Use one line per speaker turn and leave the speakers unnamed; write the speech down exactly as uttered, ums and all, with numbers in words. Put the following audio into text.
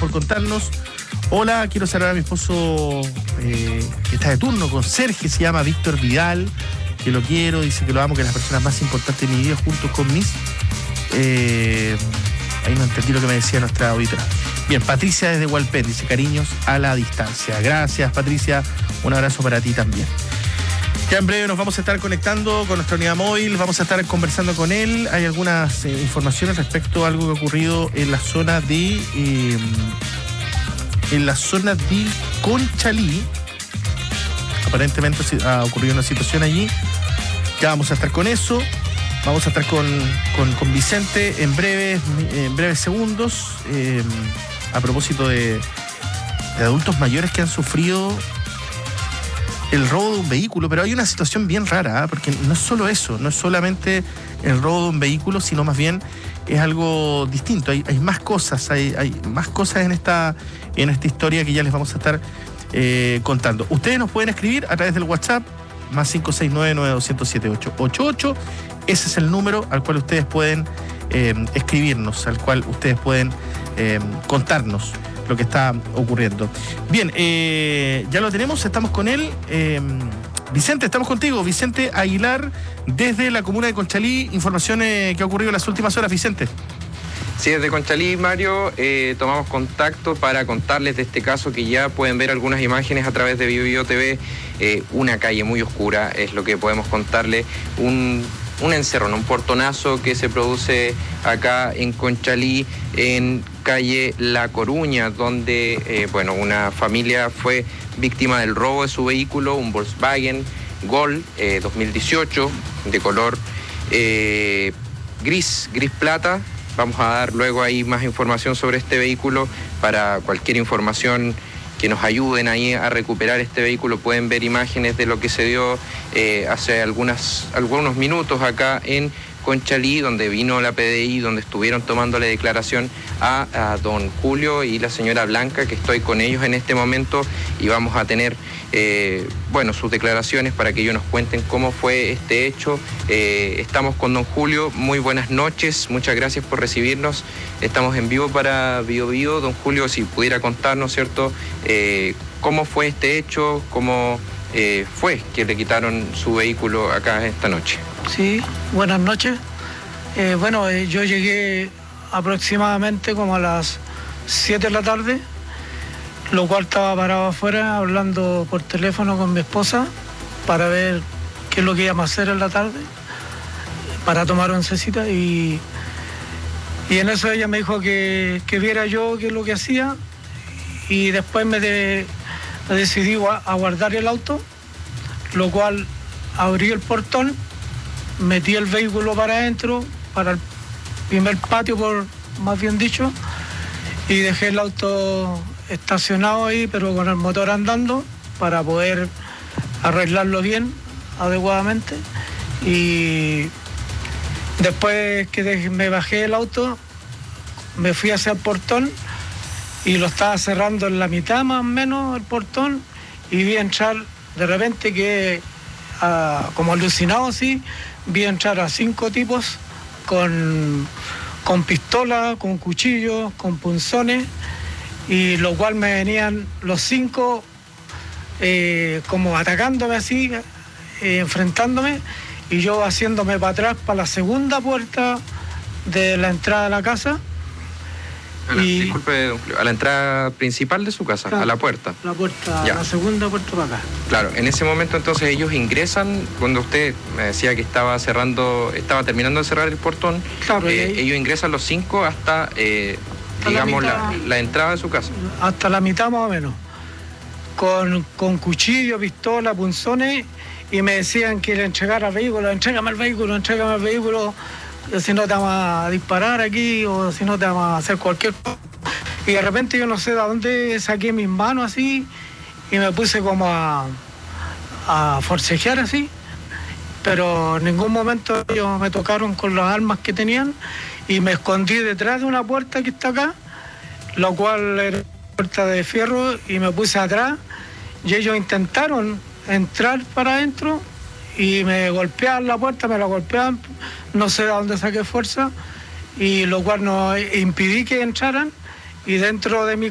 por contarnos. Hola, quiero saludar a mi esposo eh, que está de turno, conserje, se llama Víctor Vidal, que lo quiero, dice que lo amo, que es la persona más importante de mi vida, junto con mis... Eh, ahí no entendí lo que me decía nuestra auditora. Bien, Patricia desde Hualpén, dice cariños a la distancia. Gracias, Patricia, un abrazo para ti también. Ya en breve nos vamos a estar conectando con nuestra unidad móvil, vamos a estar conversando con él. Hay algunas eh, informaciones respecto a algo que ha ocurrido en la zona de... Eh, en la zona de Conchalí. Aparentemente ha ocurrido una situación allí. Ya vamos a estar con eso. Vamos a estar con, con, con Vicente en breves, en breves segundos. Eh, a propósito de, de adultos mayores que han sufrido el robo de un vehículo. Pero hay una situación bien rara, ¿eh? Porque no es solo eso, no es solamente el robo de un vehículo, sino más bien es algo distinto. Hay, hay más cosas, hay, hay más cosas en esta, en esta historia que ya les vamos a estar eh, contando. Ustedes nos pueden escribir a través del WhatsApp, más cinco seis nueve, nueve dos cero siete, ocho ocho ocho. Ese es el número al cual ustedes pueden eh, escribirnos, al cual ustedes pueden eh, contarnos lo que está ocurriendo. Bien, eh, ya lo tenemos, estamos con él. Eh, Vicente, estamos contigo. Vicente Aguilar, desde la comuna de Conchalí. Informaciones que ha ocurrido en las últimas horas, Vicente.
Sí, desde Conchalí, Mario, eh, tomamos contacto para contarles de este caso que ya pueden ver algunas imágenes a través de Bio Bio T V. Eh, una calle muy oscura es lo que podemos contarle. Un, un encerrón, un portonazo que se produce acá en Conchalí, en calle La Coruña, donde eh, bueno, una familia fue víctima del robo de su vehículo, un Volkswagen Gol eh, dos mil dieciocho, de color eh, gris, gris plata. Vamos a dar luego ahí más información sobre este vehículo. Para cualquier información que nos ayuden ahí a recuperar este vehículo, pueden ver imágenes de lo que se dio eh, hace algunas, algunos minutos acá en Conchalí, donde vino la P D I, donde estuvieron tomándole declaración a, a don Julio y la señora Blanca, que estoy con ellos en este momento, y vamos a tener eh, bueno, sus declaraciones para que ellos nos cuenten cómo fue este hecho. Eh, estamos con don Julio. Muy buenas noches, muchas gracias por recibirnos. Estamos en vivo para Bio Bio. Don Julio, si pudiera contarnos, ¿cierto?, eh, cómo fue este hecho, cómo eh, fue que le quitaron su vehículo acá esta noche.
Sí, buenas noches. Eh, bueno, eh, yo llegué aproximadamente como a las siete de la tarde, lo cual estaba parado afuera hablando por teléfono con mi esposa para ver qué es lo que íbamos a hacer en la tarde, para tomar oncecita, y, y en eso ella me dijo que, que viera yo qué es lo que hacía, y después me, de, me decidí a guardar el auto, lo cual abrí el portón, metí el vehículo para adentro, para el primer patio, por más bien dicho, y dejé el auto estacionado ahí, pero con el motor andando, para poder arreglarlo bien, adecuadamente. Y después que me bajé del auto, me fui hacia el portón y lo estaba cerrando en la mitad más o menos el portón, y vi entrar de repente que, uh, como alucinado así, vi entrar a cinco tipos con, con pistola, con cuchillos, con punzones, y lo cual me venían los cinco eh, como atacándome así, eh, enfrentándome, y yo haciéndome para atrás para la segunda puerta de la entrada de la casa.
A la,
y,
disculpe, a la entrada principal de su casa, claro, a la puerta.
La puerta,
ya.
La segunda puerta para acá.
Claro, en ese momento entonces ellos ingresan, cuando usted me decía que estaba cerrando, estaba terminando de cerrar el portón,
claro,
eh,
ahí,
ellos ingresan los cinco hasta, eh, digamos, la, mitad, la, la entrada de su casa.
Hasta la mitad más o menos, con, con cuchillo, pistola, punzones, y me decían que le entregara el vehículo, entrégame el vehículo, entrégame el vehículo, si no te vamos a disparar aquí, o si no te vamos a hacer cualquier cosa. Y de repente yo no sé de dónde saqué mis manos así, y me puse como a, a forcejear así, pero en ningún momento ellos me tocaron con las armas que tenían, y me escondí detrás de una puerta que está acá, la cual era una puerta de fierro, y me puse atrás, y ellos intentaron entrar para adentro, y me golpeaban la puerta, me la golpeaban, no sé de dónde saqué fuerza, y lo cual no impidí que entraran, y dentro de mi